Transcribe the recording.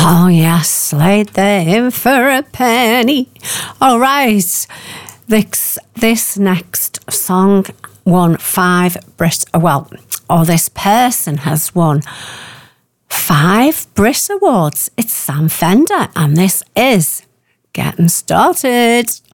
Oh, yes, laid there for a penny. All right. This next song won 5 this person has won 5 Brit Awards. It's Sam Fender, and this is Getting Started.